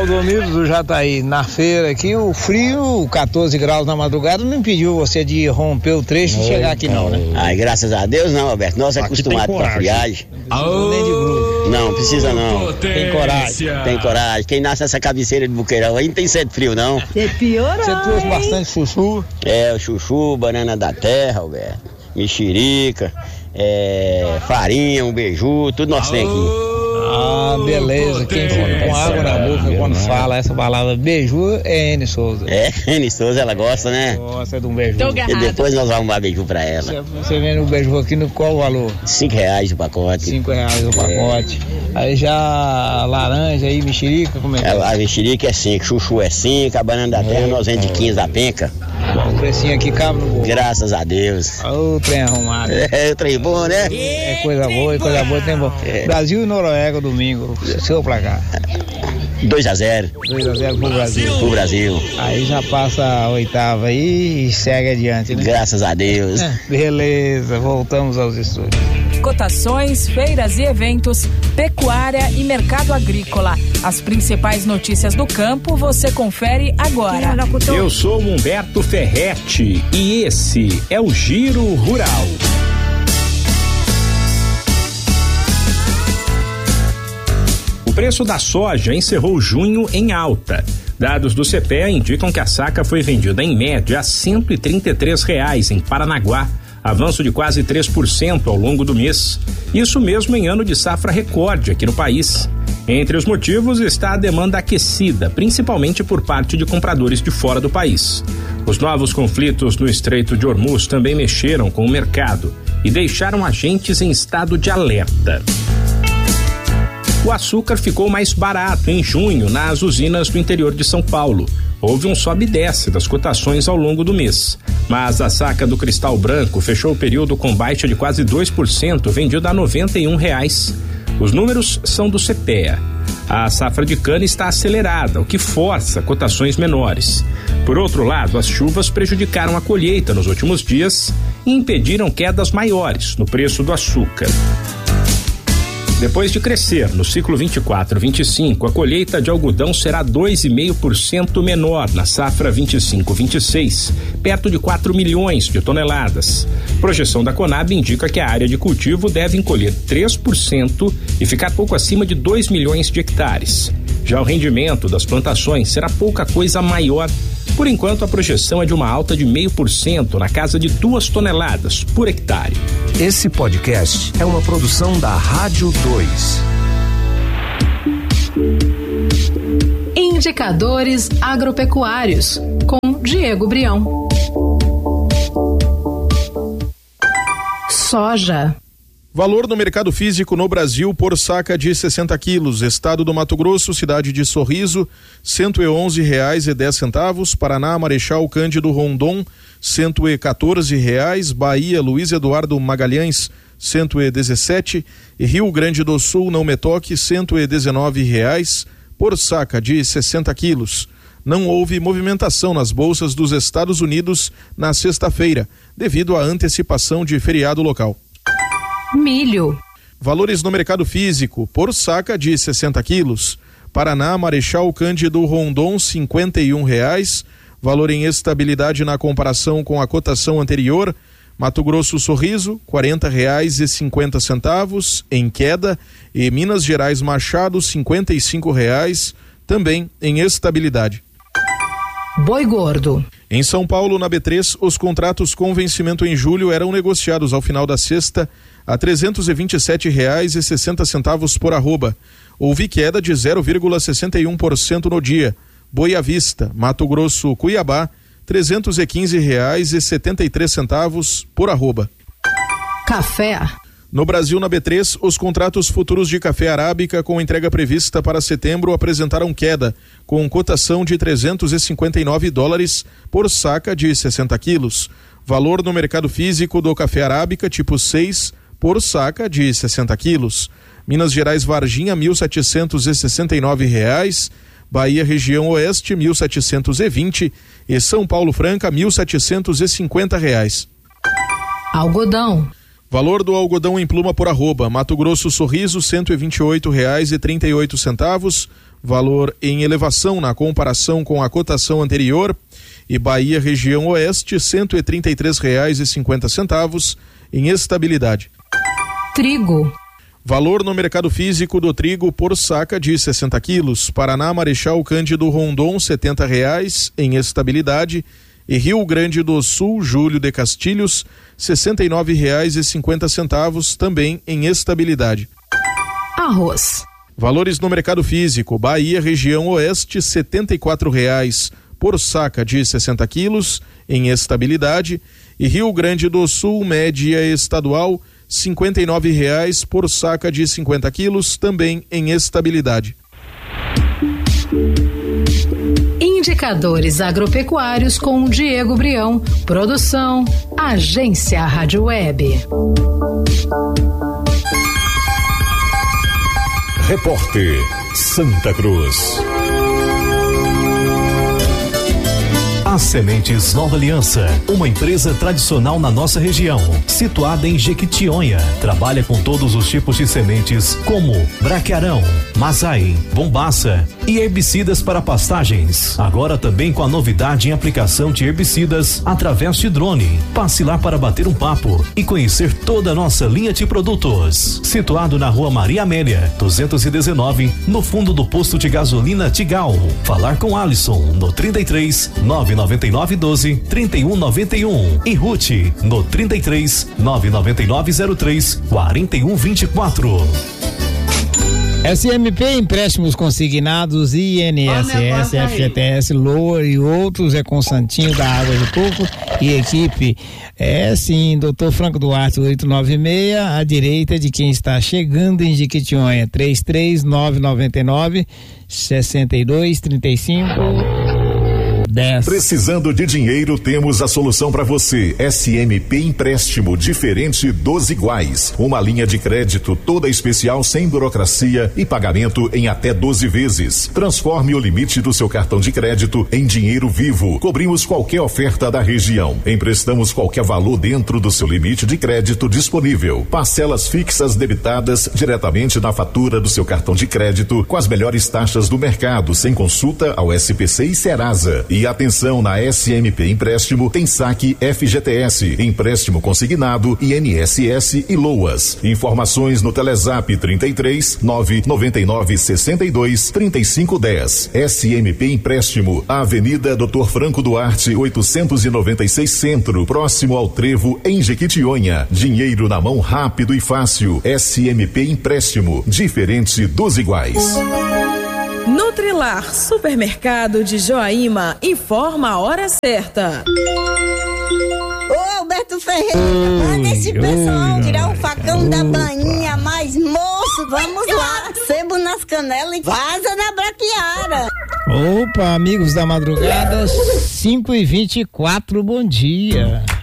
Valdomiro do Jataí, na feira aqui, o frio, 14 graus na madrugada, não impediu você de romper o trecho e chegar aqui não, né? Ai, graças a Deus não, Alberto, nós é acostumados com a friagem. Não, precisa não. Tem coragem. Tem coragem. Quem nasce nessa cabeceira de buqueirão aí não tem sede frio não. Você piorou, Você trouxe bastante chuchu? O chuchu, banana da terra, Alberto, mexerica, farinha, um beiju, tudo nós temos aqui. Ah, beleza. Quem fica com água na boca quando fala essa palavra beiju é Ene Souza. Ene Souza, ela gosta, né? Gosta de um beiju. E depois nós vamos arrumar beiju pra ela. Você vende o beiju aqui no qual valor? R$5 o pacote. R$5 o pacote. Aí já a laranja aí, mexerica, como é que é? A mexerica é 5, chuchu é 5, a banana da terra nós vendemos de 15 a penca. O precinho aqui cabe no bolso. Graças a Deus. O trem arrumado. O trem bom, né? É coisa boa, tem bom. Brasil e Noruega domingo, seu placar. 2-0. 2-0 pro Brasil. Aí já passa a oitava aí e segue adiante, né? Graças a Deus. Beleza, voltamos aos estúdios. Cotações, feiras e eventos, pecuária e mercado agrícola. As principais notícias do campo você confere agora. Eu sou Humberto Ferretti e esse é o Giro Rural. O preço da soja encerrou junho em alta. Dados do CPEA indicam que a saca foi vendida em média a R$ 133 em Paranaguá, avanço de quase 3% ao longo do mês. Isso mesmo em ano de safra recorde aqui no país. Entre os motivos está a demanda aquecida, principalmente por parte de compradores de fora do país. Os novos conflitos no Estreito de Hormuz também mexeram com o mercado e deixaram agentes em estado de alerta. O açúcar ficou mais barato em junho nas usinas do interior de São Paulo. Houve um sobe e desce das cotações ao longo do mês. Mas a saca do cristal branco fechou o período com baixa de quase 2%, vendida a R$ 91. Os números são do CPEA. A safra de cana está acelerada, o que força cotações menores. Por outro lado, as chuvas prejudicaram a colheita nos últimos dias e impediram quedas maiores no preço do açúcar. Depois de crescer no ciclo 24-25, a colheita de algodão será 2,5% menor na safra 25-26, perto de 4 milhões de toneladas. Projeção da Conab indica que a área de cultivo deve encolher 3% e ficar pouco acima de 2 milhões de hectares. Já o rendimento das plantações será pouca coisa maior. Por enquanto, a projeção é de uma alta de 0,5% na casa de 2 toneladas por hectare. Esse podcast é uma produção da Rádio 2. Indicadores agropecuários, com Diego Brião. Soja. Valor no mercado físico no Brasil por saca de 60 quilos. Estado do Mato Grosso, cidade de Sorriso, R$ 111,10. Paraná, Marechal Cândido Rondon, R$ 114. Bahia, Luiz Eduardo Magalhães, R$ 117. E Rio Grande do Sul, Não Me Toque, R$ 119 por saca de 60 quilos. Não houve movimentação nas bolsas dos Estados Unidos na sexta-feira, devido à antecipação de feriado local. Milho. Valores no mercado físico por saca de 60 quilos. Paraná, Marechal Cândido Rondon, R$ 51. Valor em estabilidade na comparação com a cotação anterior. Mato Grosso Sorriso, R$ 40,50 em queda. E Minas Gerais Machado, R$ 55, também em estabilidade. Boi gordo. Em São Paulo, na B3, os contratos com vencimento em julho eram negociados ao final da sexta a R$ 327,60 por arroba. Houve queda de 0,61% no dia. Boi à vista, Mato Grosso, Cuiabá, R$ 315,73 por arroba. Café. No Brasil, na B3, os contratos futuros de café arábica com entrega prevista para setembro apresentaram queda, com cotação de $359 por saca de 60 quilos. Valor no mercado físico do café arábica tipo 6 por saca de 60 quilos. Minas Gerais Varginha, R$ 1.769. Bahia Região Oeste, R$ 1.720. E São Paulo Franca, R$ 1.750. Algodão. Valor do algodão em pluma por arroba, Mato Grosso Sorriso, R$128,38. Valor em elevação na comparação com a cotação anterior. E Bahia região oeste, R$133,50 em estabilidade. Trigo. Valor no mercado físico do trigo por saca de 60 quilos. Paraná, Marechal Cândido Rondon, R$70 em estabilidade. E Rio Grande do Sul, Júlio de Castilhos, R$69,50 também em estabilidade. Arroz. Valores no mercado físico. Bahia, região oeste, R$74 por saca de 60 quilos em estabilidade. E Rio Grande do Sul, média estadual, R$59 por saca de 50 quilos também em estabilidade. Indicadores agropecuários com Diego Brião. Produção, Agência Rádio Web. Repórter Santa Cruz. As Sementes Nova Aliança, uma empresa tradicional na nossa região, situada em Jequitinhonha. Trabalha com todos os tipos de sementes, como braquiarão, mazai, bombaça e herbicidas para pastagens. Agora também com a novidade em aplicação de herbicidas através de drone. Passe lá para bater um papo e conhecer toda a nossa linha de produtos. Situado na Rua Maria Amélia, 219, no fundo do posto de gasolina Tigal. Falar com Alisson no 33 99912 3191 e Ruth no 33 99903 4124. SMP, empréstimos consignados, INSS, FGTS, LOA e outros, é com Santinho da Água de Coco e equipe. É sim, Dr. Franco Duarte, 896, à direita de quem está chegando em Jequitinhonha, 33999 6235 10. Precisando de dinheiro, temos a solução para você. SMP Empréstimo, diferente dos iguais. Uma linha de crédito toda especial, sem burocracia e pagamento em até 12 vezes. Transforme o limite do seu cartão de crédito em dinheiro vivo. Cobrimos qualquer oferta da região. Emprestamos qualquer valor dentro do seu limite de crédito disponível. Parcelas fixas debitadas diretamente na fatura do seu cartão de crédito, com as melhores taxas do mercado, sem consulta ao SPC e Serasa. E atenção, na SMP Empréstimo tem saque FGTS, empréstimo consignado, INSS e LOAS. Informações no Telezap 33 999 62 35 10. SMP Empréstimo, Avenida Dr. Franco Duarte, 896 Centro, próximo ao Trevo, em Jequitinhonha. Dinheiro na mão rápido e fácil. SMP Empréstimo, diferente dos iguais. Nutrilar, supermercado de Joaíma, informa a hora certa. Ô Alberto Ferreira, manda esse pessoal tirar o facão da bainha, mas moço, vamos lá, sebo nas canelas e vaza na braquiara. Opa, amigos da madrugada, 5h24, bom dia.